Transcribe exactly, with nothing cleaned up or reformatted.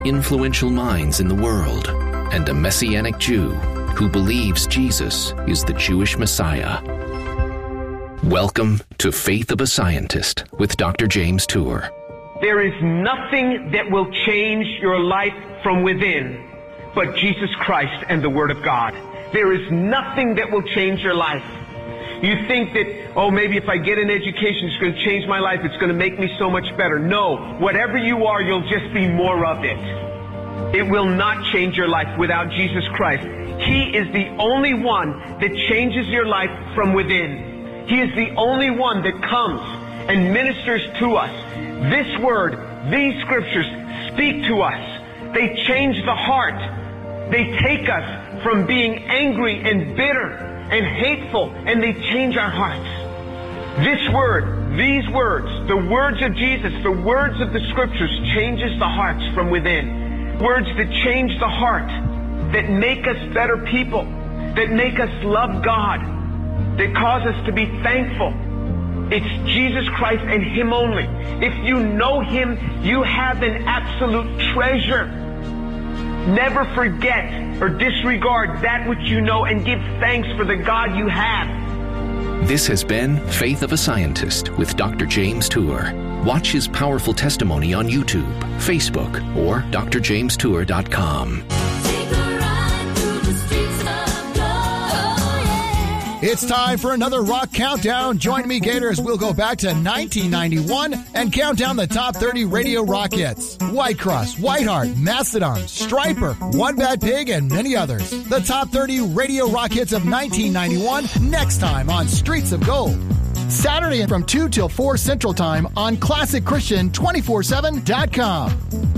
influential minds in the world, and a Messianic Jew who believes Jesus is the Jewish Messiah. Welcome to Faith of a Scientist with Doctor James Tour. There is nothing that will change your life from within but Jesus Christ and the Word of God. There is nothing that will change your life. You think that, oh, maybe if I get an education, it's going to change my life. It's going to make me so much better. No, whatever you are, you'll just be more of it. It will not change your life without Jesus Christ. He is the only one that changes your life from within. He is the only one that comes and ministers to us. This Word, these Scriptures speak to us. They change the heart. They take us from being angry and bitter and hateful, and they change our hearts. This Word, these words, the words of Jesus, the words of the Scriptures changes the hearts from within. Words that change the heart, that make us better people, that make us love God, that cause us to be thankful. It's Jesus Christ and Him only. If you know Him, you have an absolute treasure. Never forget or disregard that which you know and give thanks for the God you have. This has been Faith of a Scientist with Doctor James Tour. Watch his powerful testimony on YouTube, Facebook, or d r james tour dot com. It's time for another Rock Countdown. Join me, Gator, as we'll go back to nineteen ninety-one and count down the top thirty radio rock hits. Whitecross, Whiteheart, Mastodon, Stryper, One Bad Pig, and many others. The top thirty radio rock hits of nineteen ninety-one next time on Streets of Gold. Saturday from two till four Central Time on classic christian two forty-seven dot com.